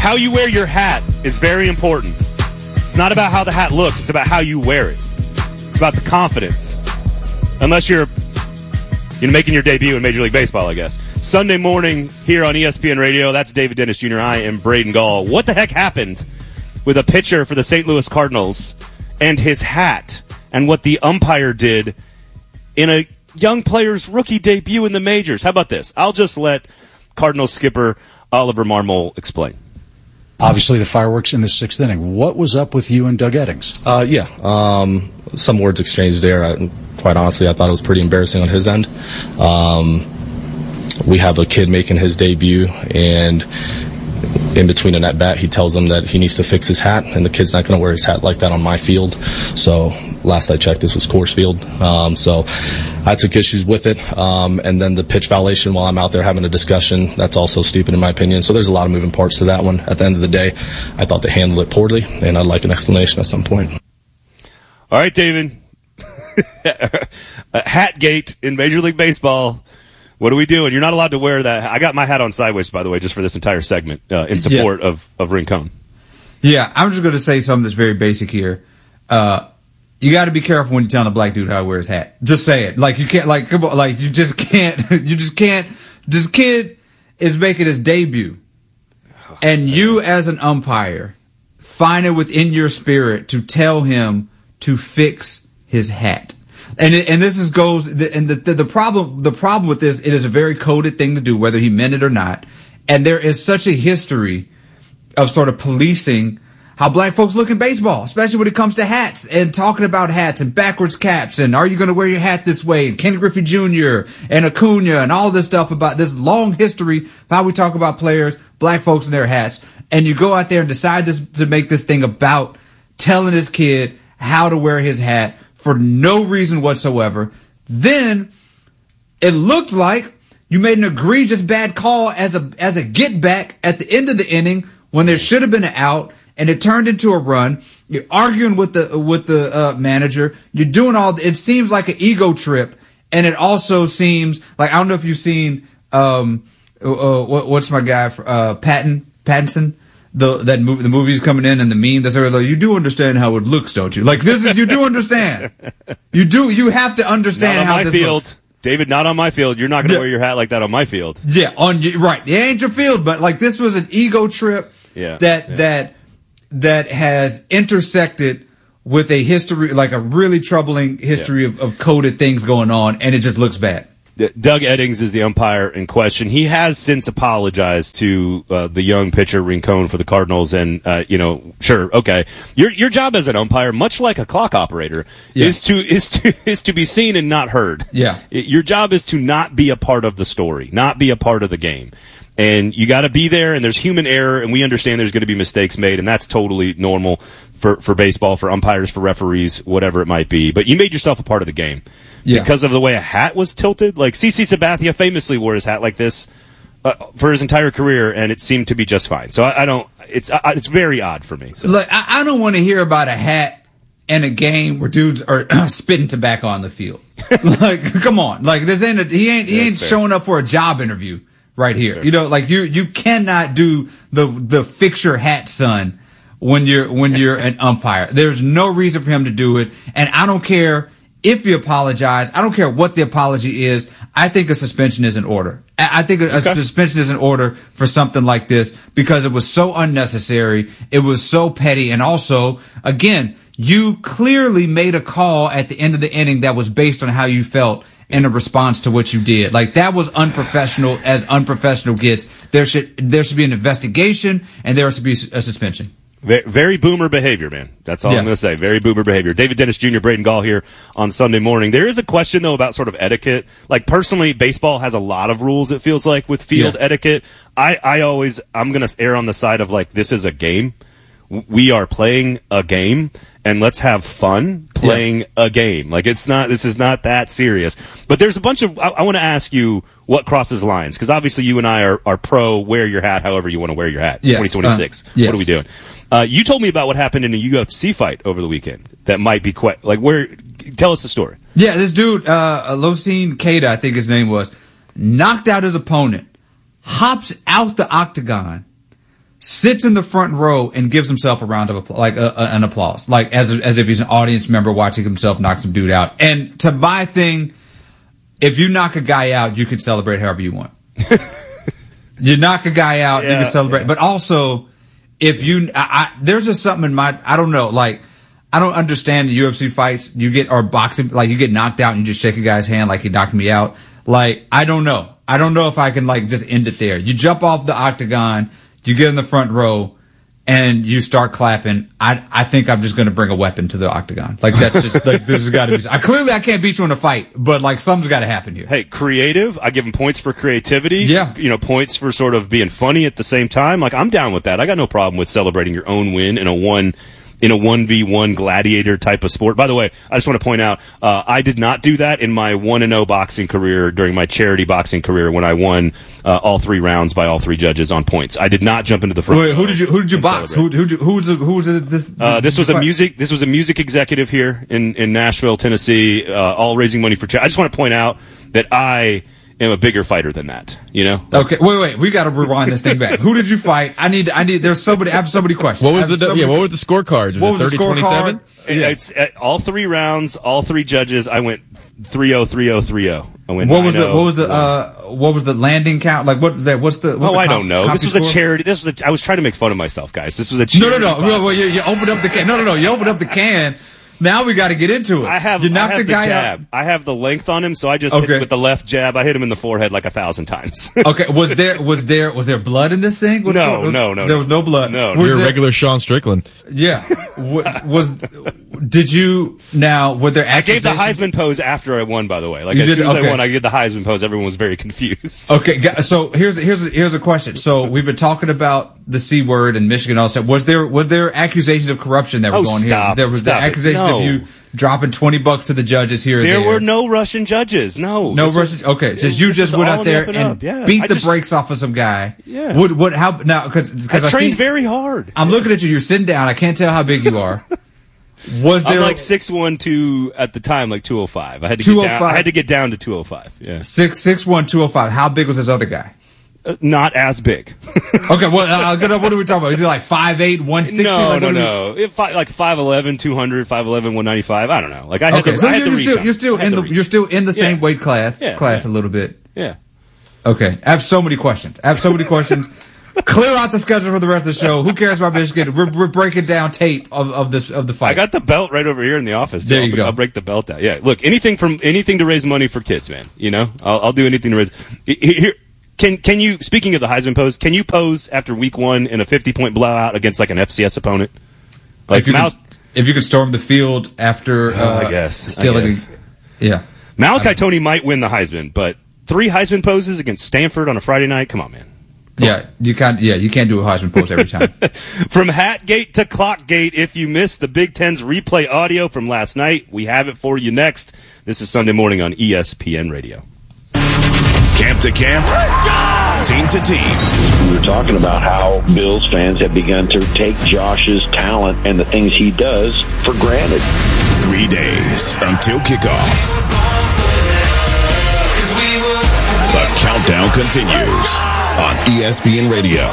how you wear your hat is very important. It's not about how the hat looks. It's about how you wear it. It's about the confidence. Unless you're making your debut in Major League Baseball, I guess. Sunday morning here on ESPN Radio. That's David Dennis Jr. I am Braden Gall. What the heck happened with a pitcher for the St. Louis Cardinals and his hat and what the umpire did in a young player's rookie debut in the majors? How about this? I'll just let Cardinals skipper Oliver Marmol explain. Obviously, the fireworks in the sixth inning. What was up with you and Doug Eddings? Some words exchanged there. Quite honestly, I thought it was pretty embarrassing on his end. We have a kid making his debut, and in between an at-bat, he tells him that he needs to fix his hat, and the kid's not going to wear his hat like that on my field. So last I checked, this was Coors Field. So I took issues with it. And then the pitch violation while I'm out there having a discussion, that's also stupid in my opinion. So there's a lot of moving parts to that one. At the end of the day, I thought they handled it poorly, and I'd like an explanation at some point. All right, David. Hatgate in Major League Baseball. What are we doing? You're not allowed to wear that. I got my hat on sideways, by the way, just for this entire segment in support of Rincon. Yeah, I'm just going to say something that's very basic here. You got to be careful when you're telling a black dude how to wear his hat. Just say it. Like, you can't, like, come on, like, you just can't, this kid is making his debut. And you, as an umpire, find it within your spirit to tell him to fix his hat. And this is the problem with this, it is a very coded thing to do, whether he meant it or not. And there is such a history of sort of policing how black folks look in baseball, especially when it comes to hats and talking about hats and backwards caps and are you going to wear your hat this way and Ken Griffey Jr. and Acuna and all this stuff about this long history of how we talk about players, black folks and their hats. And you go out there and decide to make this thing about telling this kid how to wear his hat for no reason whatsoever. Then it looked like you made an egregious bad call as a get back at the end of the inning when there should have been an out, and it turned into a run. You're arguing with the manager. You're doing it seems like an ego trip, and it also seems like, I don't know if you've seen what's my guy Pattinson. The movie's coming in and the meme that's like, you do understand how it looks, don't you? Like, this is, you do understand. You have to understand how this looks. David, not on my field. You're not going to wear your hat like that on my field. Yeah, right. It ain't your field, but like, this was an ego trip that has intersected with a history, like a really troubling history of coded things going on, and it just looks bad. Doug Eddings is the umpire in question. He has since apologized to the young pitcher Rincon for the Cardinals, and sure, okay. Your job as an umpire, much like a clock operator, is to be seen and not heard. Yeah, your job is to not be a part of the story, not be a part of the game. And you got to be there, and there's human error, and we understand there's going to be mistakes made, and that's totally normal for baseball, for umpires, for referees, whatever it might be. But you made yourself a part of the game. Yeah. Because of the way a hat was tilted. Like, CC Sabathia famously wore his hat like this for his entire career, and it seemed to be just fine. So I don't. It's very odd for me. So. Look, I don't want to hear about a hat in a game where dudes are spitting tobacco on the field. Like, come on. Like, this ain't he ain't showing up for a job interview right here. You know, like, you cannot do the fix your hat, son, when you're an umpire. There's no reason for him to do it, and I don't care if you apologize. I don't care what the apology is. I think a suspension is in order. I think a suspension is in order for something like this because it was so unnecessary. It was so petty. And also, again, you clearly made a call at the end of the inning that was based on how you felt in a response to what you did. Like, that was unprofessional as unprofessional gets. There should be an investigation, and there should be a suspension. Very boomer behavior, man. That's all I'm going to say. Very boomer behavior. David Dennis Jr., Braden Gall here on Sunday morning. There is a question, though, about sort of etiquette. Like, personally, baseball has a lot of rules, it feels like, with field etiquette. I'm going to err on the side of, like, this is a game. We are playing a game, and let's have fun playing a game. Like, this is not that serious. But there's a bunch of, I want to ask you what crosses lines, because obviously you and I are pro wear your hat however you want to wear your hat. It's 2026. What are we doing? You told me about what happened in a UFC fight over the weekend that might be quite, like, tell us the story. Yeah, this dude, Losine Keita, I think his name was, knocked out his opponent, hops out the octagon, sits in the front row and gives himself a round of applause, like an applause, like as if he's an audience member watching himself knock some dude out. And to my thing, if you knock a guy out, you can celebrate however you want. You knock a guy out, you can celebrate. Yeah. But also, if you, there's just something in my, I don't know, like, I don't understand the UFC fights. Or boxing, like you get knocked out and you just shake a guy's hand like he knocked me out. Like, I don't know. I don't know if I can like just end it there. You jump off the octagon, you get in the front row, and you start clapping. I think I'm just going to bring a weapon to the octagon. Like that's just like there's got to be. I can't beat you in a fight, but like something's got to happen here. Hey, creative. I give him points for creativity. Yeah, points for sort of being funny at the same time. Like I'm down with that. I got no problem with celebrating your own win in a 1v1 gladiator type of sport. By the way, I just want to point out, I did not do that in my 1-0 boxing career during my charity boxing career when I won all 3 rounds by all 3 judges on points. I did not jump into the front. Wait, who did you box? Who was this? This was a music executive here in Nashville, Tennessee, all raising money for charity. I just want to point out that I am a bigger fighter than that, Okay, wait. We got to rewind this thing back. Who did you fight? I need. There's somebody. I have so many questions. What was what were the scorecards? What was 30-27? It's all 3 rounds, all 3 judges. I went 3-0, 3-0, 3-0. I went. What was the landing count? Like what? What's the? I don't know. This was a charity. I was trying to make fun of myself, guys. This was a charity. No. Well, you opened up the can. No. You opened up the can. Now we got to get into it. You knocked the guy out. I have the length on him, so I just hit him with the left jab. I hit him in the forehead like 1,000 times. Okay, was there blood in this thing? No. There was no blood. No, you're a regular Sean Strickland. Yeah. Did you now? Were there accusations? I gave the Heisman pose after I won. By the way, like as soon as I won, I did the Heisman pose. Everyone was very confused. Okay, so here's a question. So we've been talking about the C word in Michigan and all that. Was there accusations of corruption that were going here? There was the accusations of you dropping $20 to the judges here. There were no Russian judges. No Russian. Okay, so you just went out there and beat the brakes off of some guy. Yeah. How now? Because I trained very hard. I'm looking at you. You're sitting down. I can't tell how big you are. Was there? I'm like 6'1", at the time, like 205. I had to get down to 205. Yeah. 6'1", 205. How big was this other guy? Not as big. Okay, well, what are we talking about? Is he like 5'8", 160? No. Like 5'11", 200, 5'11", 195. I don't know. Like I had to. So you're still in the same weight class a little bit. Yeah. Okay. I have so many questions. Clear out the schedule for the rest of the show. Who cares about Michigan? We're breaking down tape of the fight. I got the belt right over here in the office. There you go. I'll break the belt out. Yeah. Look, anything to raise money for kids, man. I'll do anything to raise. Here, can you? Speaking of the Heisman pose, can you pose after week 1 in a 50-point blowout against like an FCS opponent? Like if you could storm the field after, I guess. Yeah. Malachi Tony might win the Heisman, but 3 Heisman poses against Stanford on a Friday night. Come on, man. You can't do a Heisman pose every time. From Hatgate to Clockgate, if you missed the Big Ten's replay audio from last night, we have it for you next. This is Sunday Morning on ESPN Radio. Camp to camp, team to team. We were talking about how Bills fans have begun to take Josh's talent and the things he does for granted. 3 days until kickoff. The countdown continues on ESPN Radio.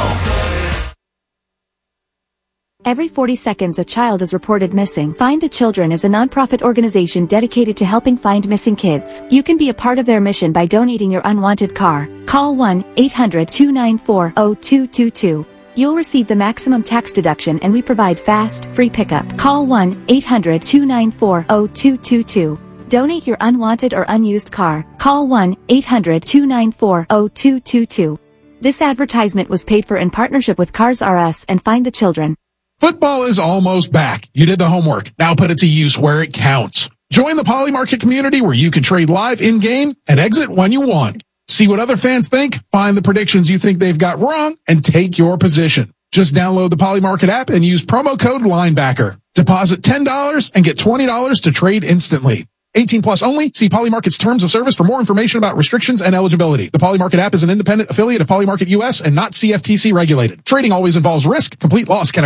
Every 40 seconds a child is reported missing. Find the Children is a nonprofit organization dedicated to helping find missing kids. You can be a part of their mission by donating your unwanted car. Call 1-800-294-0222. You'll receive the maximum tax deduction and we provide fast, free pickup. Call 1-800-294-0222. Donate your unwanted or unused car. Call 1-800-294-0222. This advertisement was paid for in partnership with Cars R Us and Find the Children. Football is almost back. You did the homework. Now put it to use where it counts. Join the Poly Market community where you can trade live in-game and exit when you want. See what other fans think, find the predictions you think they've got wrong, and take your position. Just download the Poly Market app and use promo code LINEBACKER. Deposit $10 and get $20 to trade instantly. 18 plus only. See Poly Market's terms of service for more information about restrictions and eligibility. The Poly Market app is an independent affiliate of Poly Market US and not CFTC regulated. Trading always involves risk. Complete loss can occur.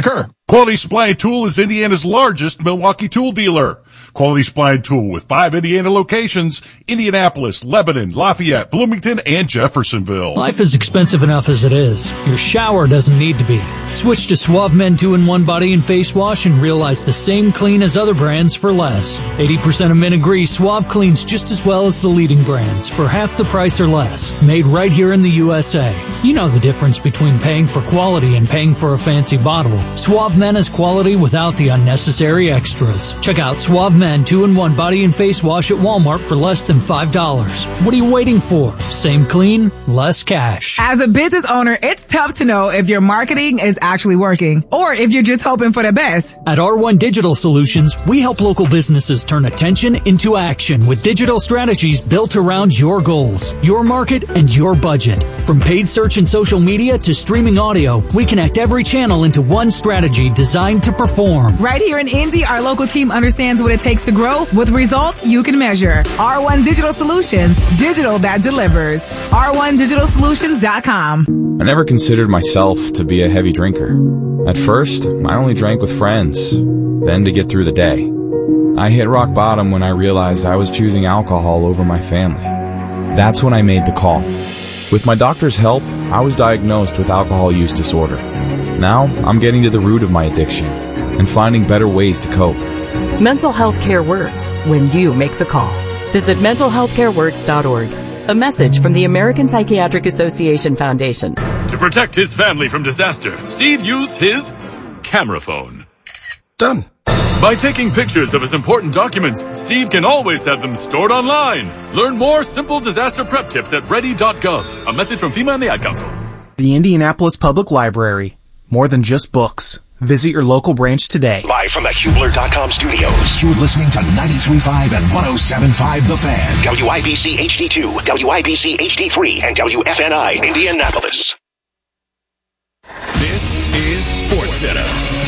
Quality Supply and Tool is Indiana's largest Milwaukee tool dealer. Quality Supply and Tool with 5 Indiana locations: Indianapolis, Lebanon, Lafayette, Bloomington, and Jeffersonville. Life is expensive enough as it is. Your shower doesn't need to be. Switch to Suave Men 2-in-1 Body and Face Wash and realize the same clean as other brands for less. 80% of men agree Suave cleans just as well as the leading brands for half the price or less. Made right here in the USA. You know the difference between paying for quality and paying for a fancy bottle. Suave Men is quality without the unnecessary extras. Check out Suave Men 2-in-1 Body and Face Wash at Walmart for less than $5. What are you waiting for? Same clean, less cash. As a business owner, it's tough to know if your marketing is actually working or if you're just hoping for the best. At R1 Digital Solutions, we help local businesses turn attention into action with digital strategies built around your goals, your market, and your budget. From paid search and social media to streaming audio, we connect every channel into one strategy designed to perform. Right here in Indy, our local team understands what it takes to grow with results you can measure. R1 Digital Solutions, digital that delivers. R1DigitalSolutions.com. I never considered myself to be a heavy drinker. At first, I only drank with friends, then to get through the day. I hit rock bottom when I realized I was choosing alcohol over my family. That's when I made the call. With my doctor's help, I was diagnosed with alcohol use disorder. Now, I'm getting to the root of my addiction and finding better ways to cope. Mental health care works when you make the call. Visit mentalhealthcareworks.org. A message from the American Psychiatric Association Foundation. To protect his family from disaster, Steve used his camera phone. Done. By taking pictures of his important documents, Steve can always have them stored online. Learn more simple disaster prep tips at ready.gov. A message from FEMA and the Ad Council. The Indianapolis Public Library. More than just books. Visit your local branch today. Live from the Hubler.com studios, you're listening to 93.5 and 107.5 The Fan. WIBC HD2, WIBC HD3, and WFNI Indianapolis. This is SportsCenter.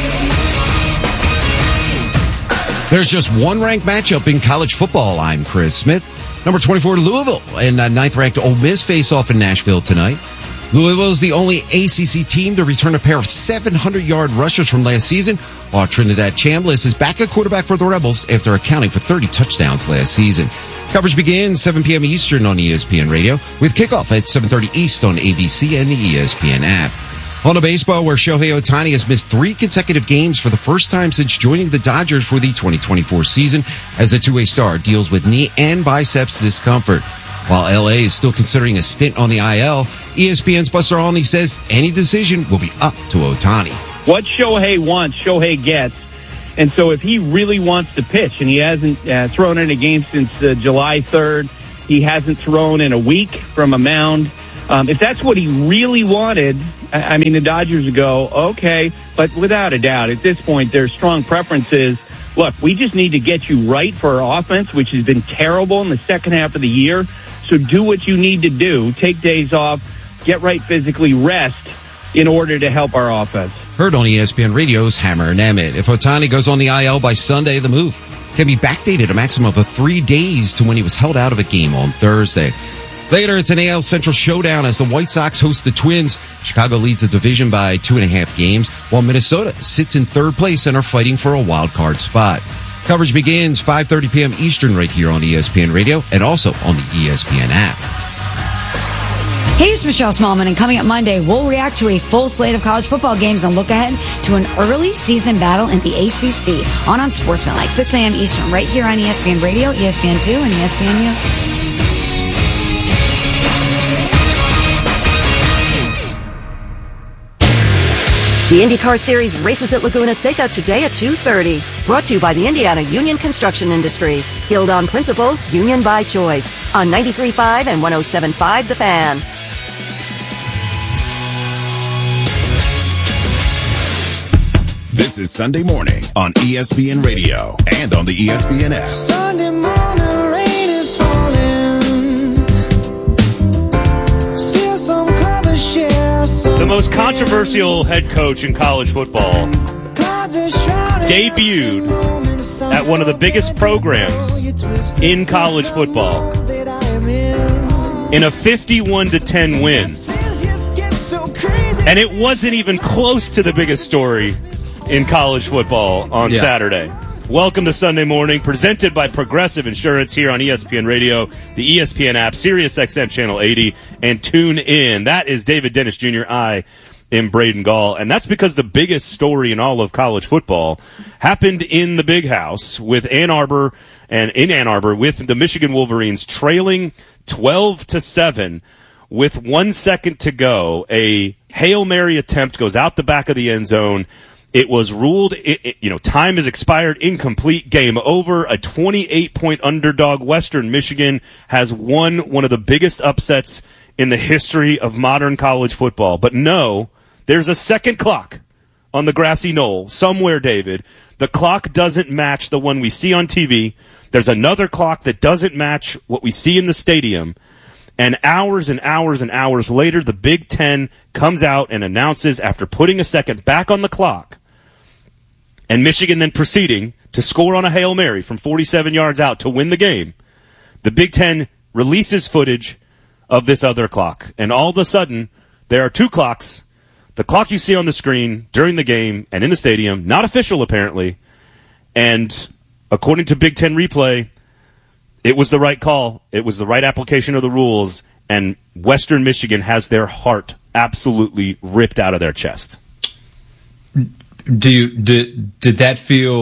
There's just one ranked matchup in college football. I'm Chris Smith. Number 24, Louisville, and 9th-ranked Ole Miss face off in Nashville tonight. Louisville is the only ACC team to return a pair of 700-yard rushers from last season, while Trinidad Chambliss is back at quarterback for the Rebels after accounting for 30 touchdowns last season. Coverage begins 7 p.m. Eastern on ESPN Radio, with kickoff at 7:30 East on ABC and the ESPN app. On to baseball, where Shohei Ohtani has missed 3 consecutive games for the first time since joining the Dodgers for the 2024 season, as the two-way star deals with knee and biceps discomfort. While LA is still considering a stint on the IL, ESPN's Buster Olney says any decision will be up to Ohtani. What Shohei wants, Shohei gets. And so if he really wants to pitch, and he hasn't thrown in a game since July 3rd, he hasn't thrown in a week from a mound. If that's what he really wanted, I mean, the Dodgers would go, okay. But without a doubt, at this point, their strong preference is, look, we just need to get you right for our offense, which has been terrible in the second half of the year. So do what you need to do. Take days off, get right physically, rest in order to help our offense. Heard on ESPN Radio's Hammer and Emmett. If Ohtani goes on the IL by Sunday, the move can be backdated a maximum of 3 days to when he was held out of a game on Thursday. Later, it's an AL Central showdown as the White Sox host the Twins. Chicago leads the division by 2.5 games, while Minnesota sits in 3rd place and are fighting for a wild card spot. Coverage begins 5:30 p.m. Eastern right here on ESPN Radio and also on the ESPN app. Hey, it's Michelle Smallman, and coming up Monday, we'll react to a full slate of college football games and look ahead to an early season battle in the ACC on Sportsmanlike, 6 a.m. Eastern right here on ESPN Radio, ESPN2, and ESPNU. The IndyCar Series races at Laguna Seca today at 2:30. Brought to you by the Indiana Union Construction Industry. Skilled on principle, union by choice. On 93.5 and 107.5 The Fan. This is Sunday Morning on ESPN Radio and on the ESPN app. Sunday morning, rain is falling. Still some cover share. The most controversial head coach in college football debuted at one of the biggest programs in college football in a 51-10 win. And it wasn't even close to the biggest story in college football on Saturday. Welcome to Sunday Morning, presented by Progressive Insurance here on ESPN Radio, the ESPN app, Sirius XM Channel 80, and tune in. That is David Dennis Jr. I am Braden Gall, and that's because the biggest story in all of college football happened in the Big House with Ann Arbor with the Michigan Wolverines trailing 12-7 with 1 second to go. A Hail Mary attempt goes out the back of the end zone. It was ruled, time has expired, incomplete, game over. A 28-point underdog, Western Michigan, has won one of the biggest upsets in the history of modern college football. But no, there's a second clock on the grassy knoll somewhere, David. The clock doesn't match the one we see on TV. There's another clock that doesn't match what we see in the stadium. And hours and hours and hours later, the Big Ten comes out and announces, after putting a second back on the clock, and Michigan then proceeding to score on a Hail Mary from 47 yards out to win the game, the Big Ten releases footage of this other clock. And all of a sudden, there are two clocks. The clock you see on the screen during the game and in the stadium, not official apparently, and according to Big Ten replay, it was the right call. It was the right application of the rules, and Western Michigan has their heart absolutely ripped out of their chest. Did that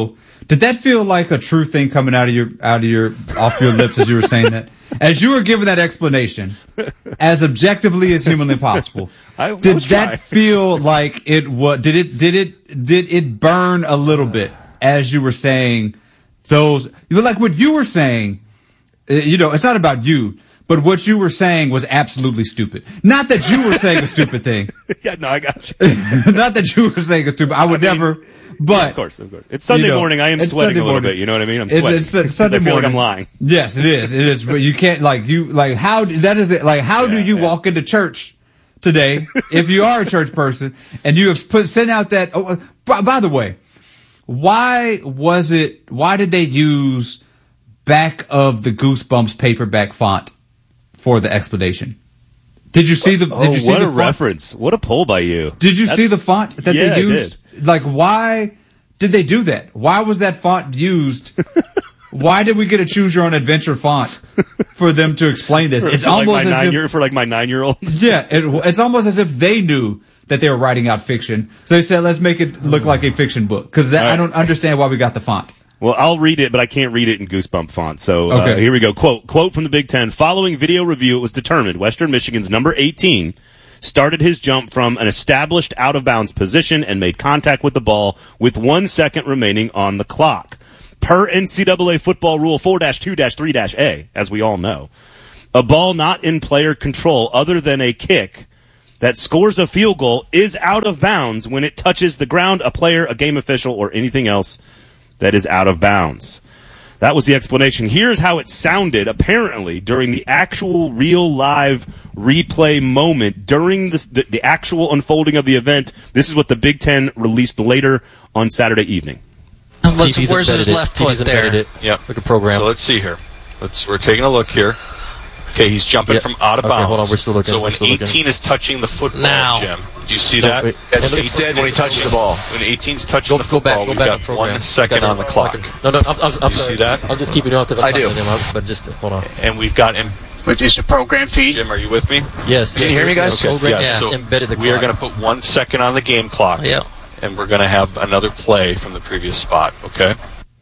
feel like a true thing coming off your lips as you were saying that? As you were giving that explanation, as objectively as humanly possible, did that feel like it was? Did it burn a little bit as you were saying those? Like what you were saying, it's not about you. But what you were saying was absolutely stupid. Not that you were saying a stupid thing. Yeah, no, I got you. Not that you were saying a stupid. I would never. But of course. It's Sunday morning. I am sweating a little bit. You know what I mean? I'm sweating. It's Sunday I feel morning. like I'm lying. Yes, it is. It is. But you can't how do you walk into church today if you are a church person and you have sent out that? Oh, by the way, why did they use back of the Goosebumps paperback font for the explanation? Did you see the? Did you see what the a font? Reference! What a pull by you! Did you see the font that they used? I did. Like, why did they do that? Why was that font used? Why did we get a choose your own adventure font for them to explain this? It's almost as if for my 9-year-old. Yeah, it's almost as if they knew that they were writing out fiction, so they said, "Let's make it look like a fiction book." Because I don't understand why we got the font. Well, I'll read it, but I can't read it in Goosebump font. So okay. Here we go. Quote from the Big Ten. Following video review, it was determined Western Michigan's number 18 started his jump from an established out-of-bounds position and made contact with the ball with 1 second remaining on the clock. Per NCAA football rule 4-2-3-A, as we all know, a ball not in player control other than a kick that scores a field goal is out of bounds when it touches the ground, a player, a game official, or anything else that is out of bounds. That was the explanation. Here's how it sounded, apparently, during the actual real live replay moment, during the actual unfolding of the event. This is what the Big Ten released later on Saturday evening. Where's his left foot there? Yep. Like a program. So let's see here. We're taking a look here. Okay, he's jumping from out of bounds. Hold on, we're still looking. So when 18 is touching the football, now. Jim, do you see that? It's dead when he touches the ball. When 18's touching the football, we've got 1 second on the clock. No, I'm sorry. See that? I'll just keep it on because I'm counting him up, but just hold on. And we've got him. Which is the program feed. Jim, are you with me? Yes. Can you hear me, guys? Okay. Yeah, So embedded the clock. we are going to put 1 second on the game clock. Yeah. And we're going to have another play from the previous spot. Okay.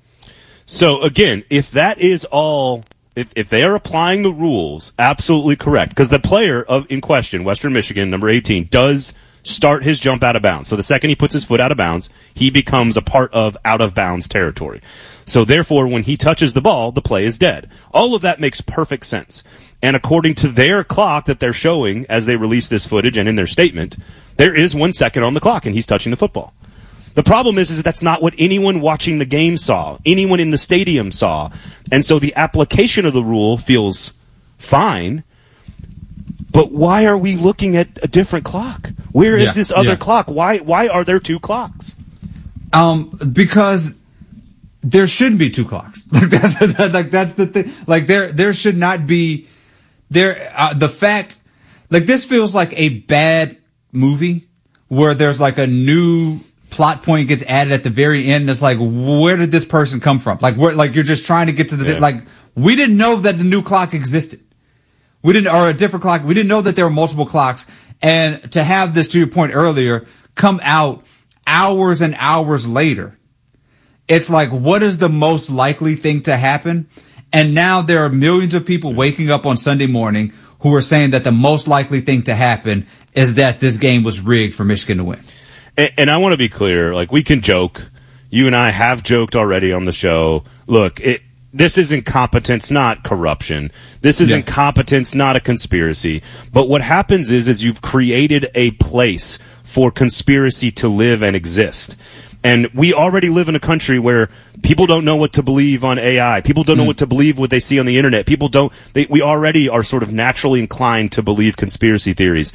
So again, if that is all. If they are applying the rules absolutely correct, because the player in question, Western Michigan, number 18, does start his jump out of bounds. So the second he puts his foot out of bounds, he becomes a part of out-of-bounds territory. So therefore, when he touches the ball, the play is dead. All of that makes perfect sense. And according to their clock that they're showing as they release this footage and in their statement, there is 1 second on the clock, and he's touching the football. The problem is that's not what anyone watching the game saw, anyone in the stadium saw. And so the application of the rule feels fine, but why are we looking at a different clock? Where is this other clock? Why are there two clocks? Because there shouldn't be two clocks. That's the thing. Like there should not be the fact, like this feels like a bad movie where there's like a new plot point gets added at the very end. It's like, where did this person come from? Like, you're just trying to get to the, like, we didn't know that the new clock existed. Or a different clock. We didn't know that there were multiple clocks. And to have this, to your point earlier, come out hours and hours later, it's like, what is the most likely thing to happen? And now there are millions of people waking up on Sunday morning who are saying that the most likely thing to happen is that this game was rigged for Michigan to win. And I want to be clear, like, we can joke. You and I have joked already on the show. Look, this is incompetence, not corruption. This is incompetence, not a conspiracy. But what happens is you've created a place for conspiracy to live and exist. And we already live in a country where people don't know what to believe on AI. People don't know what to believe what they see on the internet. We already are sort of naturally inclined to believe conspiracy theories.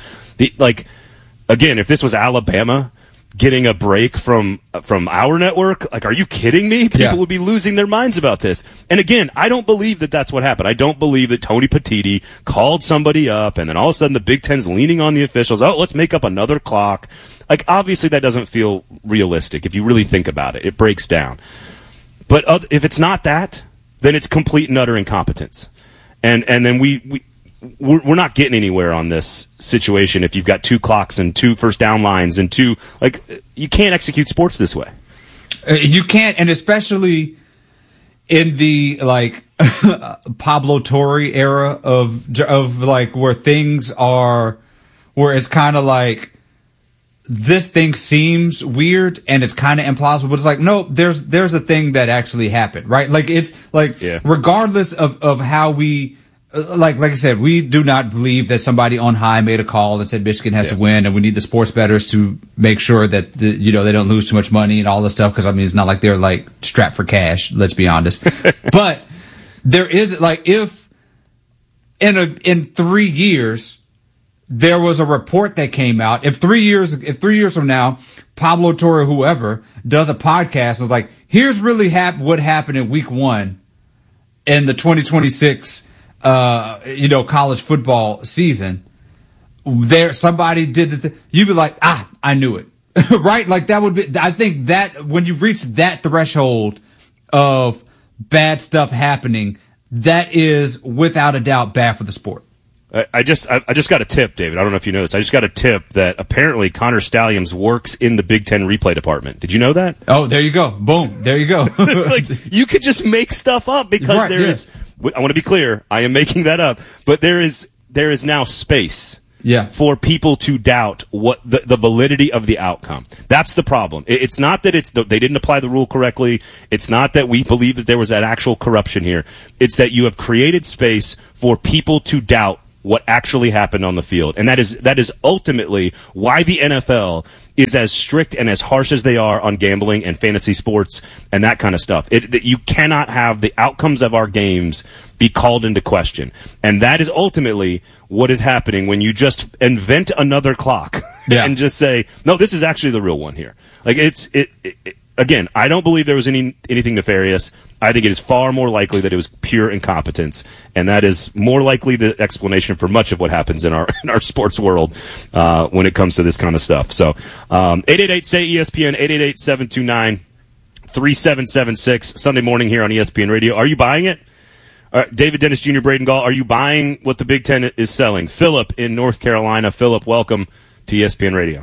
Again, if this was Alabama getting a break from our network, like, are you kidding me? People would be losing their minds about this. And again, I don't believe that that's what happened. I don't believe that Tony Petitti called somebody up and then all of a sudden the Big Ten's leaning on the officials. Oh, let's make up another clock. Like, obviously that doesn't feel realistic if you really think about it. It breaks down. But if it's not that, then it's complete and utter incompetence. And then we're not getting anywhere on this situation if you've got 2 clocks and 2 first down lines and you can't execute sports this way. You can't, and especially in the, like, Pablo Torre era of like, where things are, where it's kind of like, this thing seems weird and it's kind of implausible, but it's like, no, there's a thing that actually happened, right? Like, it's like, regardless of how we, like I said, we do not believe that somebody on high made a call and said Michigan has to win, and we need the sports bettors to make sure that they don't lose too much money and all this stuff. Because I mean, it's not like they're like strapped for cash. Let's be honest. But there is, like, if in 3 years there was a report that came out, if 3 years from now Pablo Torre, whoever, does a podcast and is like, here's really what happened in week 1 in the 2026 college football season, somebody did you'd be like, I knew it. Right? Like, that would be, I think that when you reach that threshold of bad stuff happening, that is without a doubt bad for the sport. I just got a tip, David. I don't know if you noticed. I just got a tip that apparently Connor Stallions works in the Big Ten replay department. Did you know that? Oh, there you go. Boom. There you go. Like, you could just make stuff up because there is. I want to be clear. I am making that up, but there is now space. For people to doubt what the validity of the outcome. That's the problem. It's not that they didn't apply the rule correctly. It's not that we believe that there was that actual corruption here. It's that you have created space for people to doubt what actually happened on the field. And that is ultimately why the NFL is as strict and as harsh as they are on gambling and fantasy sports and that kind of stuff. That you cannot have the outcomes of our games be called into question. And that is ultimately what is happening when you just invent another clock and just say, no, this is actually the real one here. Like, again, I don't believe there was anything nefarious. I think it is far more likely that it was pure incompetence, and that is more likely the explanation for much of what happens in our sports world when it comes to this kind of stuff. So, 888-SAY-ESPN, 888-729-3776, Sunday morning here on ESPN Radio. Are you buying it? David Dennis Jr., Braden Gall, are you buying what the Big Ten is selling? Philip in North Carolina. Philip, welcome to ESPN Radio.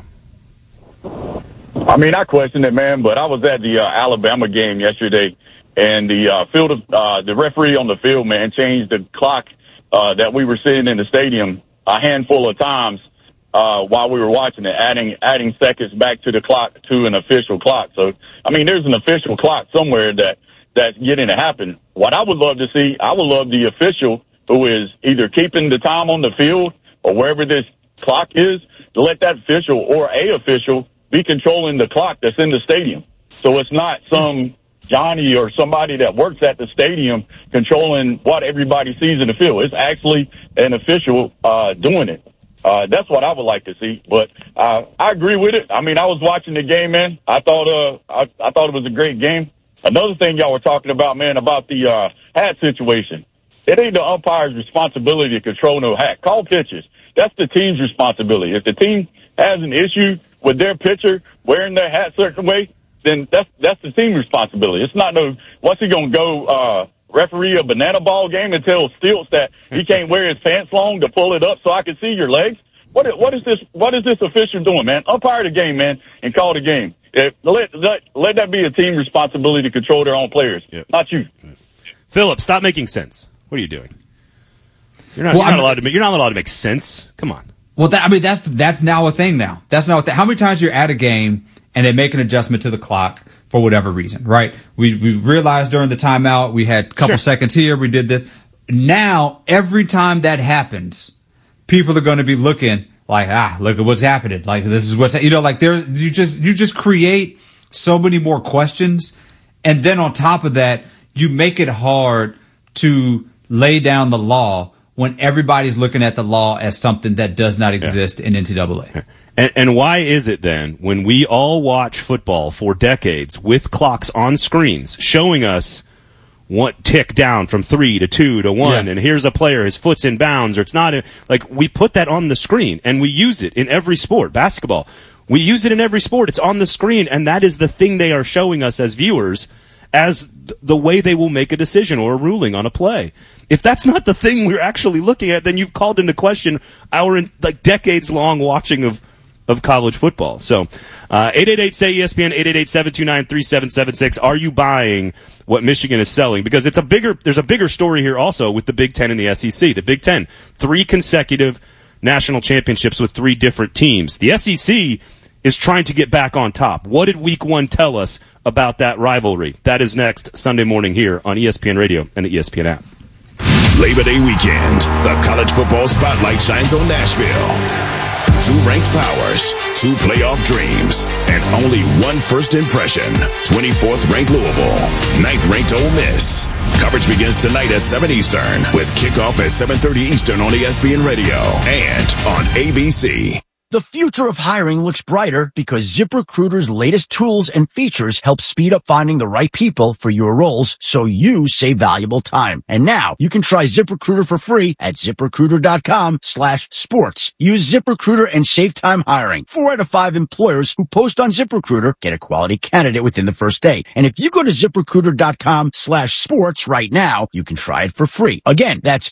I mean, I questioned it, man, but I was at the Alabama game yesterday, and the referee on the field, man, changed the clock that we were sitting in the stadium a handful of times while we were watching it, adding seconds back to the clock to an official clock. So, I mean, there's an official clock somewhere that's getting to happen. What I would love to see, I would love the official who is either keeping the time on the field or wherever this clock is to let that official or a official be controlling the clock that's in the stadium. So it's not some Johnny or somebody that works at the stadium controlling what everybody sees in the field. It's actually an official doing it. That's what I would like to see. But I agree with it. I mean, I was watching the game, man. I thought it was a great game. Another thing y'all were talking about, man, about the hat situation. It ain't the umpire's responsibility to control no hat. Call pitches. That's the team's responsibility. If the team has an issue with their pitcher wearing their hat a certain way, then that's the team responsibility. It's not what's he going to go, referee a banana ball game and tell Stilts that he can't wear his pants long to pull it up so I can see your legs? What is this official doing, man? Umpire the game, man, and call the game. Let that be a team responsibility to control their own players, not you. Philip, stop making sense. What are you doing? You're not allowed to make sense. Come on. Well, that's now a thing now. That's now how many times you're at a game and they make an adjustment to the clock for whatever reason, right? We realized during the timeout we had a couple seconds here, we did this. Now, every time that happens, people are going to be looking like, look at what's happening. Like, this is what's, like you just create so many more questions. And then on top of that, you make it hard to lay down the law when everybody's looking at the law as something that does not exist in NCAA. And why is it then, when we all watch football for decades with clocks on screens showing us what tick down from 3 to 2 to 1, and here's a player, his foot's in bounds, or it's not, like, we put that on the screen, and we use it in every sport. Basketball, we use it in every sport. It's on the screen, and that is the thing they are showing us as viewers as the way they will make a decision or a ruling on a play. If that's not the thing we're actually looking at, then you've called into question our decades-long watching of college football. So, 888-SAY-ESPN, 888-729-3776. Are you buying what Michigan is selling? Because there's a bigger story here also with the Big Ten and the SEC. The Big Ten, 3 consecutive national championships with 3 different teams. The SEC is trying to get back on top. What did Week 1 tell us about that rivalry? That is next Sunday morning here on ESPN Radio and the ESPN app. Labor Day weekend, the college football spotlight shines on Nashville. 2 ranked powers, 2 playoff dreams, and only 1 first impression. 24th ranked Louisville, 9th ranked Ole Miss. Coverage begins tonight at 7 Eastern with kickoff at 7:30 Eastern on ESPN Radio and on ABC. The future of hiring looks brighter because ZipRecruiter's latest tools and features help speed up finding the right people for your roles so you save valuable time. And now you can try ZipRecruiter for free at ZipRecruiter.com/sports. Use ZipRecruiter and save time hiring. 4 out of 5 employers who post on ZipRecruiter get a quality candidate within the first day. And if you go to ZipRecruiter.com/sports right now, you can try it for free. Again, that's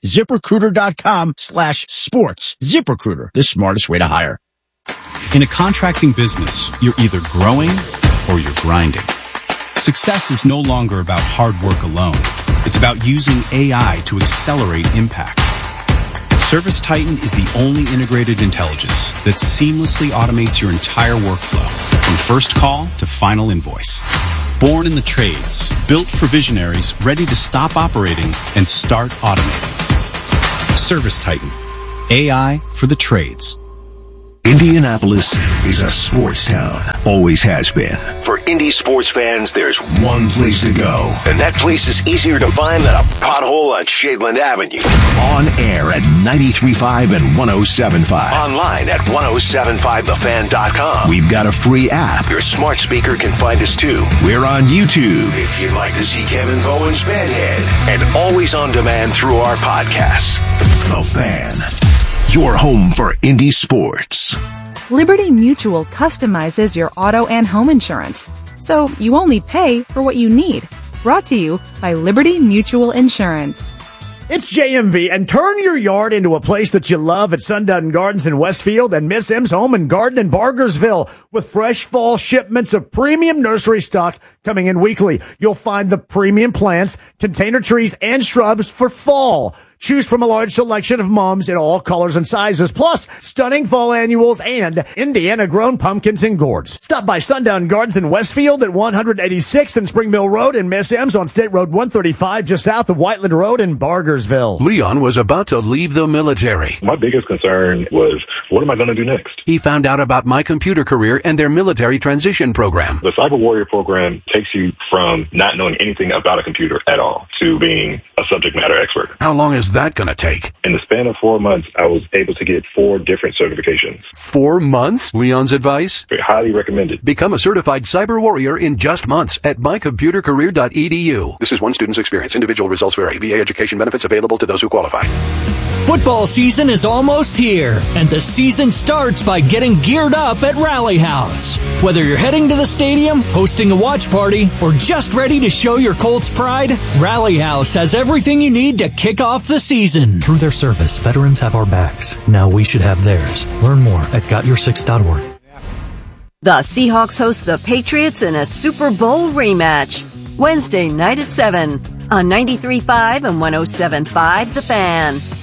ZipRecruiter.com/sports. ZipRecruiter, the smartest way to hire. In a contracting business, you're either growing or you're grinding. Success is no longer about hard work alone. It's about using AI to accelerate impact. ServiceTitan is the only integrated intelligence that seamlessly automates your entire workflow, from first call to final invoice. Born in the trades, built for visionaries ready to stop operating and start automating. ServiceTitan, AI for the trades. Indianapolis is a sports town. Always has been. For Indy sports fans, there's one place to go. And that place is easier to find than a pothole on Shadeland Avenue. On air at 93.5 and 107.5. Online at 1075thefan.com. We've got a free app. Your smart speaker can find us too. We're on YouTube if you'd like to see Kevin Bowen's Bedhead. And always on demand through our podcasts. The Fan. Your home for Indy sports. Liberty Mutual customizes your auto and home insurance, so you only pay for what you need. Brought to you by Liberty Mutual Insurance. It's JMV, and turn your yard into a place that you love at Sundowne Gardens in Westfield and Miss M's Home and Garden in Bargersville. With fresh fall shipments of premium nursery stock coming in weekly, you'll find the premium plants, container trees, and shrubs for fall. Choose from a large selection of mums in all colors and sizes, plus stunning fall annuals and Indiana-grown pumpkins and gourds. Stop by Sundowne Gardens in Westfield at 186th and Spring Mill Road and Miss M's on State Road 135 just south of Whiteland Road in Bargersville. Leon was about to leave the military. My biggest concern was, what am I going to do next? He found out about My Computer Career and their military transition program. The Cyber Warrior program takes you from not knowing anything about a computer at all to being a subject matter expert. How long is that going to take? In the span of 4 months, I was able to get 4 different certifications. 4 months? Leon's advice? Highly recommended. Become a certified cyber warrior in just months at mycomputercareer.edu. This is one student's experience. Individual results vary. VA education benefits available to those who qualify. Football season is almost here, and the season starts by getting geared up at Rally House. Whether you're heading to the stadium, hosting a watch party, or just ready to show your Colts pride, Rally House has everything you need to kick off the season. Through their service, veterans have our backs. Now we should have theirs. Learn more at GotYour6.org. The Seahawks host the Patriots in a Super Bowl rematch. Wednesday night at 7 on 93.5 and 107.5 The Fan.